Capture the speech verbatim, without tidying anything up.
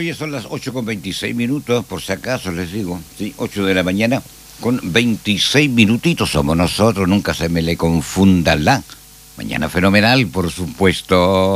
ya son las ocho con veintiséis minutos, por si acaso les digo, ¿sí? ocho de la mañana con veintiséis minutitos somos nosotros, nunca se me le confunda la. Mañana fenomenal, por supuesto.